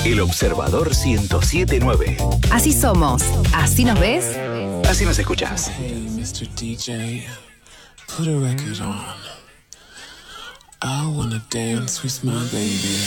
El Observador 107.9. Así somos. ¿Así nos ves? Así nos escuchás. Hey, Mr. DJ, put a record on. I wanna dance with my baby.